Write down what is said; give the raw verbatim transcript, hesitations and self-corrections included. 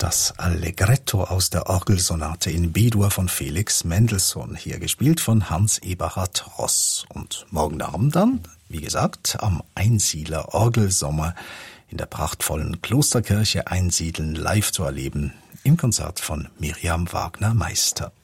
Das Allegretto aus der Orgelsonate in B-Dur von Felix Mendelssohn, hier gespielt von Hans Eberhard Ross. Und morgen Abend dann, wie gesagt, am Einsiedler Orgelsommer in der prachtvollen Klosterkirche Einsiedeln live zu erleben, im Konzert von Miriam Wagner-Meister.